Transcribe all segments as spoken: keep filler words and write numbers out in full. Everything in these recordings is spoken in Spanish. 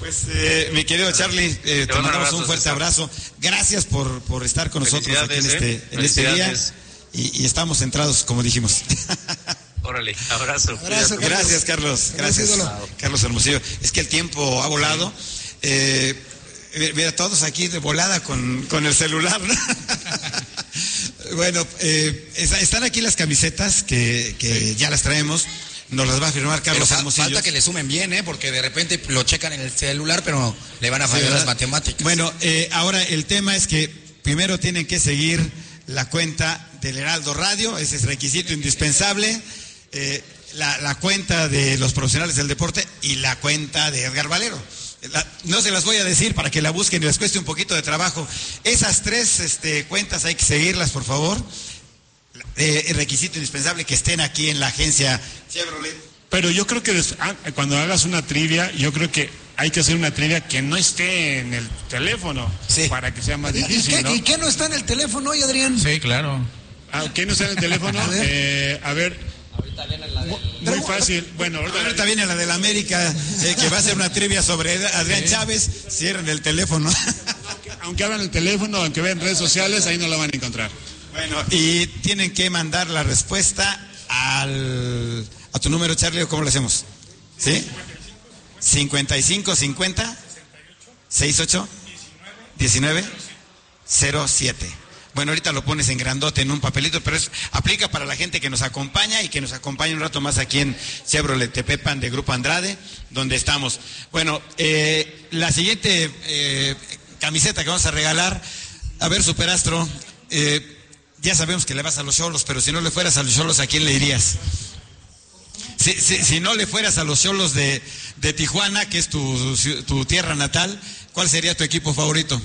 Pues eh, mi querido Charlie, eh, te mandamos abrazo, un fuerte César. abrazo. Gracias por, por estar con nosotros aquí en este, eh. en este día. Y, y estamos centrados, como dijimos. Órale, abrazo. abrazo Carlos. Gracias, Carlos. Gracias, Gracias Carlos Hermosillo. Es que el tiempo ha volado. Eh, mira, todos aquí de volada con, con el celular, ¿no? Bueno, eh, están aquí las camisetas que, que sí. ya las traemos. Nos las va a firmar Carlos fa- Hermosillo. Falta que le sumen bien, ¿eh? Porque de repente lo checan en el celular, pero le van a fallar sí, las matemáticas. Bueno, eh, ahora el tema es que primero tienen que seguir la cuenta del Heraldo Radio, ese es requisito indispensable. Eh, la, la cuenta de los profesionales del deporte y la cuenta de Edgar Valero. La, no se las voy a decir para que la busquen y les cueste un poquito de trabajo. Esas tres este, cuentas hay que seguirlas, por favor. Eh, el requisito indispensable que estén aquí en la agencia Chevrolet. Pero yo creo que des, ah, cuando hagas una trivia, yo creo que hay que hacer una trivia que no esté en el teléfono, sí. para que sea más difícil, ¿Y qué, ¿no? ¿Y qué no está en el teléfono hoy, Adrián? Sí, claro. Ah, ¿qué no está en el teléfono? a ver. Eh, a ver. Ahorita viene la de... Muy fácil. Bueno, ahorita, ahorita viene la del América, eh, que va a ser una trivia sobre Adrián sí. Chávez. Cierren el teléfono. Aunque, aunque abran el teléfono, aunque vean redes sociales, ahí no lo van a encontrar. Bueno, y tienen que mandar la respuesta al a tu número, Charlie, ¿o cómo lo hacemos? ¿Sí? cincuenta y cinco cincuenta sesenta y ocho diecinueve cero siete. Bueno, ahorita lo pones en grandote en un papelito, pero eso aplica para la gente que nos acompaña y que nos acompaña un rato más aquí en Chevrolet Tepepan de Grupo Andrade, donde estamos. Bueno, eh, la siguiente eh, camiseta que vamos a regalar, a ver, Superastro, eh, ya sabemos que le vas a los Xolos, pero si no le fueras a los Xolos, ¿a quién le irías? Si, si, si no le fueras a los Xolos de, de Tijuana, que es tu, tu tierra natal, ¿cuál sería tu equipo favorito?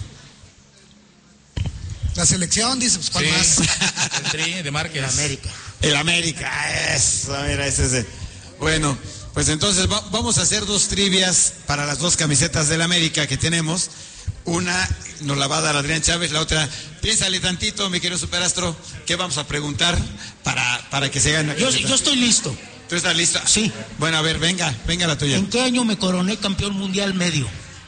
La selección, dice, pues, ¿cuál sí. más? El Tri de Márquez. El América. El América, eso, mira, ese es de... Bueno, pues entonces va, vamos a hacer dos trivias para las dos camisetas del América que tenemos. Una nos la va a dar Adrián Chávez, la otra, piénsale tantito, mi querido Superastro, ¿qué vamos a preguntar para, para que se gane? Yo, yo estoy listo. ¿Tú estás listo? Sí. Bueno, a ver, venga, venga la tuya. ¿En qué año me coroné campeón mundial medio?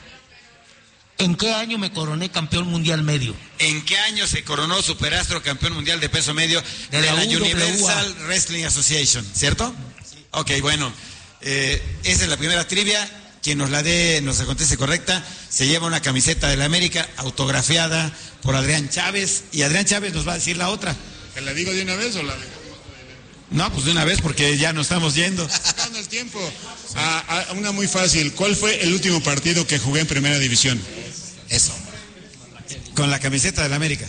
¿En qué año me coroné campeón mundial medio? ¿En qué año se coronó Superastro campeón mundial de peso medio de, de la, la Universal Wrestling Association, ¿cierto? Sí. Ok, bueno, eh, esa es la primera trivia. Quien nos la dé, nos la conteste correcta, se lleva una camiseta de la América autografiada por Adrián Chávez, y Adrián Chávez nos va a decir la otra. ¿Te la digo de una vez o la de... No, pues de una vez porque ya nos estamos yendo. Sacando el tiempo. Ah, ah, una muy fácil. ¿Cuál fue el último partido que jugué en Primera División? Eso. ¿Con la camiseta de la América?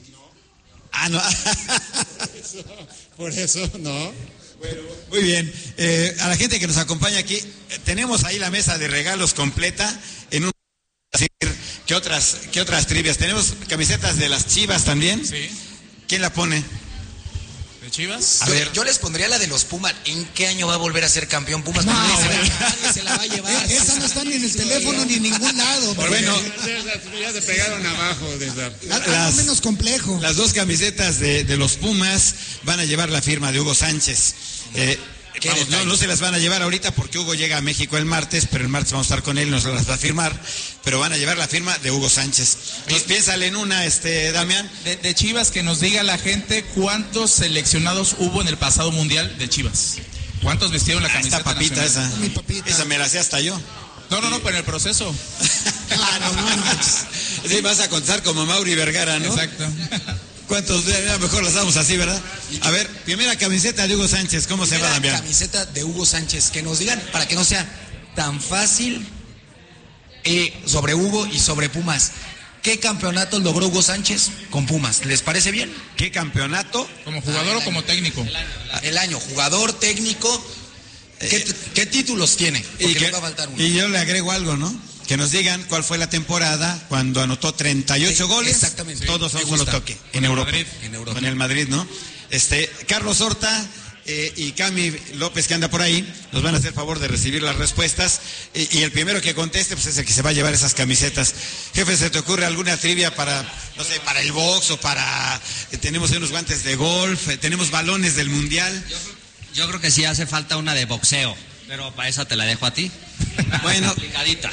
Ah, no. Eso, por eso, no. Bueno, muy bien. Eh, a la gente que nos acompaña aquí, eh, tenemos ahí la mesa de regalos completa. En un ¿qué otras, qué otras trivias? Tenemos camisetas de las Chivas también. Sí. ¿Quién la pone? ¿De Chivas? A yo, ver. Yo les pondría la de los Pumas. ¿En qué año va a volver a ser campeón Pumas? No, nadie se la va a llevar. Esa no está ni en el teléfono ni en ningún lado. Por bueno, ya se pegaron abajo. Algo menos complejo. Las dos camisetas de, de los Pumas van a llevar la firma de Hugo Sánchez. Eh, vamos, no, no se las van a llevar ahorita porque Hugo llega a México el martes, pero el martes vamos a estar con él, nos las va a firmar, pero van a llevar la firma de Hugo Sánchez. Entonces piénsale en una, este, Damián. De, de Chivas, que nos diga la gente cuántos seleccionados hubo en el pasado mundial de Chivas. ¿Cuántos vistieron la camiseta? Ah, esta papita nacional? esa. Mi papita. Esa me la sé hasta yo. No, no, no, pero en el proceso. Ah, no, no, no. Sí, vas a contar como Mauri Vergara, ¿no? Exacto. ¿Cuántos? A lo mejor las damos así, ¿verdad? A ver, primera camiseta de Hugo Sánchez, ¿cómo se va, Damián? Camiseta de Hugo Sánchez, que nos digan, para que no sea tan fácil, eh, sobre Hugo y sobre Pumas. ¿Qué campeonato logró Hugo Sánchez con Pumas? ¿Les parece bien? ¿Qué campeonato? ¿Como jugador ah, o como año. técnico? El año, el año. el año, jugador, técnico. ¿Qué, eh, ¿qué títulos tiene? Porque y, que, les va a faltar uno. Y yo le agrego algo, ¿no? Que nos digan cuál fue la temporada cuando anotó treinta y ocho sí, goles. Exactamente. Todos son solo toque. En Europa. Madrid. En Europa. En el Madrid, ¿no? Este, Carlos Horta eh, y Cami López, que anda por ahí, nos van a hacer favor de recibir las respuestas. Y, y el primero que conteste, pues es el que se va a llevar esas camisetas. Jefe, ¿se te ocurre alguna trivia para, no sé, para el box o para... Eh, tenemos unos guantes de golf, eh, tenemos balones del Mundial? Yo, yo creo que sí hace falta una de boxeo, pero para esa te la dejo a ti. Bueno, aplicadita.